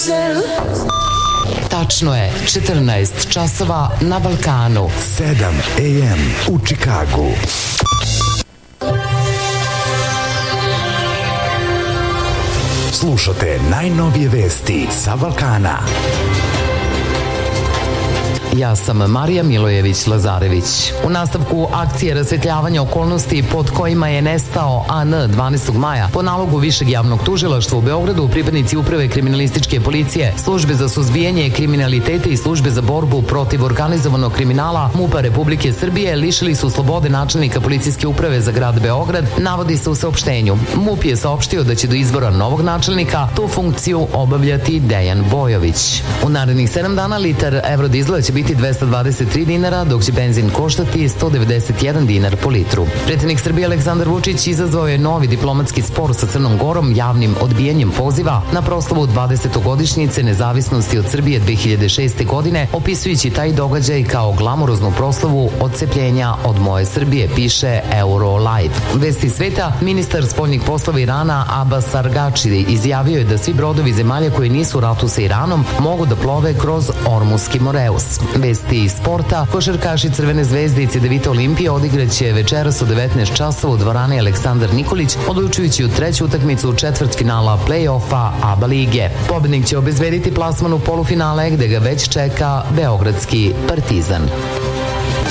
Tačno je 14 časova na Balkanu. 7 AM u Čikagu. Slušate najnovije vesti sa Balkana. Ja sam Marija Milojević-Lazarević. U nastavku akcije rasvetljavanja okolnosti pod kojima je nestao AN 12. maja po nalogu Višeg javnog tužilaštva u Beogradu, pripadnici Uprave kriminalističke policije, Službe za suzbijanje kriminaliteta i Službe za borbu protiv organizovanog kriminala MUP-a Republike Srbije lišili su slobode načelnika policijske uprave za grad Beograd, navodi se u saopštenju. MUP je saopštio da će do izbora novog načelnika tu funkciju obavljati Dejan Bojović. U narednih 7 dana litar evrodizela će biti 223 dinara, dok će benzin koštati 191 dinar po litru. Predsjednik Srbije Aleksandar Vučić izazvao je novi diplomatski spor sa Crnom Gorom javnim odbijanjem poziva na proslavu 20-godišnjice nezavisnosti od Srbije 2006. godine, opisujući taj događaj kao glamuroznu proslavu odcepljenja od moje Srbije, piše Eurolive. Vesti sveta, ministar spoljnih poslova Irana Abbas Argači izjavio je da svi brodovi zemalja koji nisu u ratu sa Iranom mogu da plove kroz Ormuski Moreus. Vesti iz sporta, košarkaši Crvene zvezde i Cedevita Olimpije odigraće večeras u 19 časova u dvorani Aleksandar Nikolić, odlučujući u treću utakmicu četvrtfinala play-offa ABA lige. Pobednik će obezbediti plasman u polufinale, gde ga već čeka beogradski Partizan.